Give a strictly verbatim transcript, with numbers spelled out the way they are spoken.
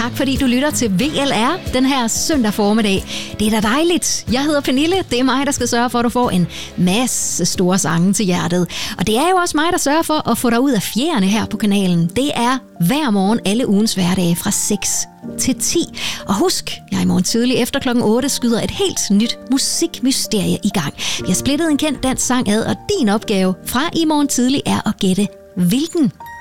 tak fordi du lytter til V L R den her søndag formiddag. Det er da dejligt. Jeg hedder Pernille. Det er mig, der skal sørge for, at du får en masse store sange til hjertet. Og det er jo også mig, der sørger for at få dig ud af fjerne her på kanalen. Det er hver morgen alle ugens hverdage fra seks til ti. Og husk, jeg i morgen tidlig efter klokken otte skyder et helt nyt musikmysterie i gang. Vi har splittet en kendt dansk sang ad, og din opgave fra i morgen tidlig er at gætte, hvilken